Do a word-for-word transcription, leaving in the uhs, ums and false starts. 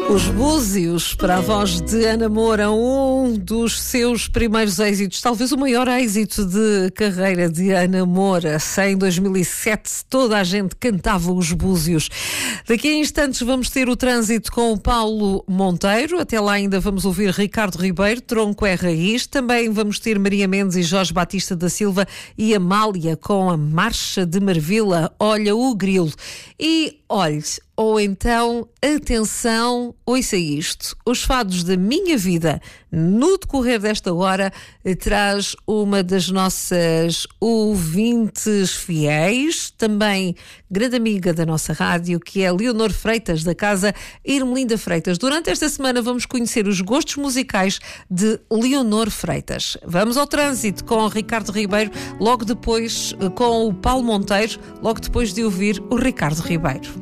Os Búzios, para a voz de Ana Moura, um dos seus primeiros êxitos, talvez o maior êxito de carreira de Ana Moura. Em dois mil e sete toda a gente cantava Os Búzios. Daqui a instantes vamos ter o trânsito com o Paulo Monteiro. Até lá ainda vamos ouvir Ricardo Ribeiro, Tronco é Raiz. Também vamos ter Maria Mendes e Jorge Batista da Silva e Amália com a Marcha de Marvila, Olha o Grilo. E olhe, ou então, atenção, ouça isto. Os fados da minha vida, no decorrer desta hora, traz uma das nossas ouvintes fiéis, também grande amiga da nossa rádio, que é Leonor Freitas, da casa Irmelinda Freitas. Durante esta semana vamos conhecer os gostos musicais de Leonor Freitas. Vamos ao trânsito com o Ricardo Ribeiro, logo depois com o Paulo Monteiro, logo depois de ouvir o Ricardo Ribeiro.